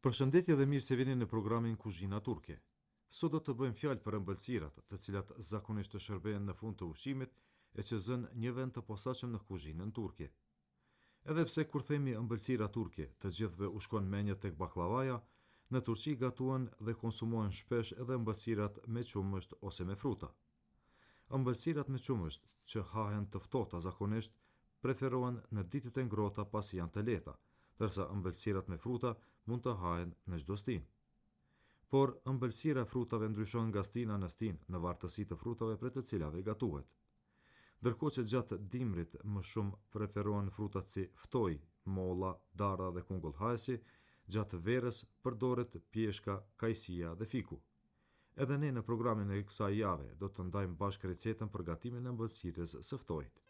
Përshëndetje dhe mirë se vini në programin Kuzhina Turke. Sot do të bëjmë fjalë për ëmbëlsirat, të cilat zakonisht të shërbejnë në fund të ushqimit e që zënë një vend të posaçëm në kuzhinën turke. Edhe pse kur themi ëmbëlsira turke, të gjithëve u shkon mendja tek baklavaja, në Turqi gatuan dhe konsumohen shpesh edhe ëmbëlsirat me qumësht ose me fruta. Ëmbëlsirat me qumësht, që hahen të ftohta zakonisht, preferohen në ditët e ngrohta pasi janë të lehta, ndërsa ëmbëlsirat me fruta mund të hahen në çdo stinë. Por ëmbëlsira e frutave ndryshon nga stina në stinë në vartësi të frutave për të cilave gatuhet. Ndërkohë që gjatë dimrit më shumë preferohen frutat si ftoj, molla, dara dhe kungullhajsi, gjatë verës përdoret pjeshka, kajsia dhe fiku. Edhe ne në programin e kësaj jave do të ndajmë bashkë recetën për gatimin e ëmbëlsirës së ftojit.